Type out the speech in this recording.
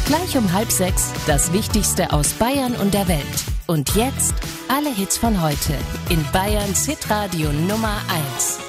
Gleich um 5:30 das Wichtigste aus Bayern und der Welt. Und jetzt alle Hits von heute in Bayerns Hitradio Nummer 1.